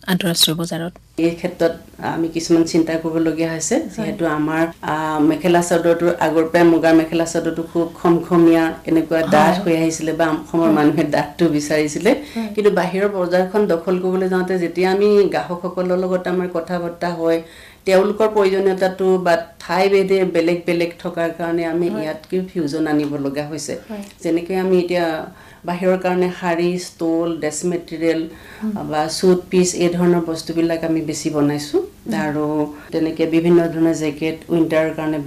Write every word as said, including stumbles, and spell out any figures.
আন্তঃৰাষ্ট্ৰীয় বজাৰত এই ক্ষেত্ৰত আমি কিছুমান চিন্তা কৰিবলগীয়া হৈছে যেহেতু আমাৰ মেখেলা চাদৰটো আগৰ পৰাই মুগাৰ মেখেলা চাদৰটো খুব খমখমীয়া এনেকুৱা ডাঠ হৈ আহিছিলে বা অসমৰ মানুহে ডাঠটো বিচাৰিছিলে কিন্তু বাহিৰৰ বজাৰখন দখল কৰিবলৈ যাওঁতে যেতিয়া আমি গ্ৰাহকসকলৰ লগত আমাৰ কথা বতৰা হয় তেওঁলোকৰ প্ৰয়োজনীয়তাটো বা ঠাই ভেদে বেলেগ বেলেগ থকাৰ কাৰণে আমি ইয়াত কি ফিউজন আনিব লগা হৈছে যেনেকৈ আমি এতিয়া বাহিৰৰ কাৰণে শাৰী ষ্টল ড্ৰেছ মেটেৰিয়েল বা সুট পিস এই ধৰণৰ বস্তুবিলাক আমি বেছি বনাইছো আৰু তেনেকৈ বিভিন্ন ধৰণৰ জেকেট উইন্টাৰৰ কাৰণে